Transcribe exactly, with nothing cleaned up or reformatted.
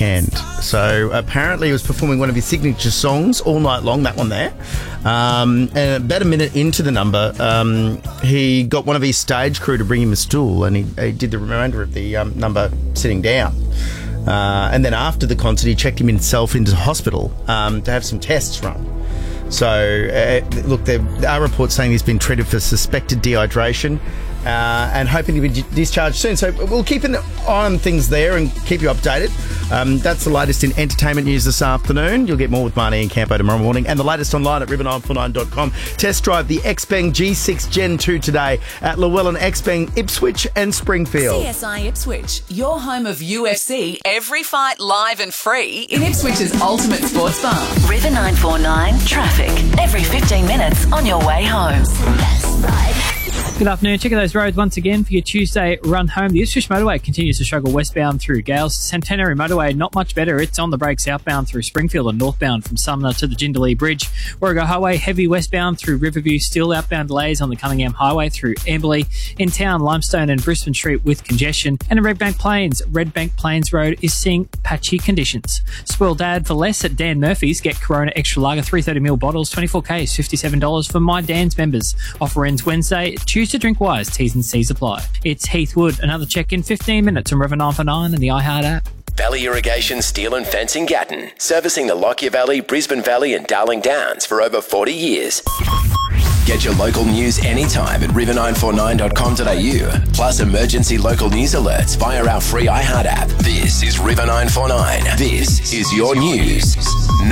weekend. So apparently he was performing one of his signature songs all night long, that one there. Um, and about a minute into the number, um, he got one of his stage crew to bring him a stool, and he, he did the remainder of the um, number sitting down. Uh, and then after the concert, he checked himself into hospital um, to have some tests run. So, uh, look, there are reports saying he's been treated for suspected dehydration uh, and hoping to be discharged soon. So we'll keep an eye on things there and keep you updated. Um, that's the latest in entertainment news this afternoon. You'll get more with Marnie and Campo tomorrow morning, and the latest online at river nine four nine dot com. Test drive the Xpeng G six Gen two today at Llewellyn, Xpeng, Ipswich and Springfield. C S I Ipswich, your home of U F C, every fight live and free in Ipswich's ultimate sports bar. River nine four nine traffic every fifteen minutes on your way home. Good afternoon. Check out those roads once again for your Tuesday run home. The Ipswich Motorway continues to struggle westbound through Gales. Centenary Motorway, not much better. It's on the break southbound through Springfield and northbound from Sumner to the Jindalee Bridge. Warrego Highway, heavy westbound through Riverview. Still outbound delays on the Cunningham Highway through Amberley. In town, Limestone and Brisbane Street with congestion. And in Redbank Plains, Redbank Plains Road is seeing patchy conditions. Spoil Dad for less at Dan Murphy's. Get Corona Extra Lager three hundred thirty milliliter bottles, twenty-four Ks, fifty-seven dollars for My Dan's members. Offer ends Wednesday. Choose to drink wise. T's and C's apply. It's Heath Wood. Another check in fifteen minutes on River nine four nine and the iHeart app. Valley Irrigation Steel and Fencing Gatton, servicing the Lockyer Valley, Brisbane Valley and Darling Downs for over forty years. Get your local news anytime at river nine four nine dot com dot a u, plus emergency local news alerts via our free iHeart app. This is River nine four nine. This is your news.